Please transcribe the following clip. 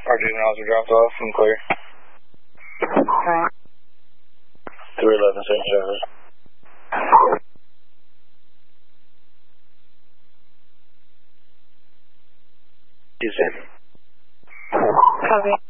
juveniles are dropped off and clear. Alright. 311 St. Joseph. He's in. Copy.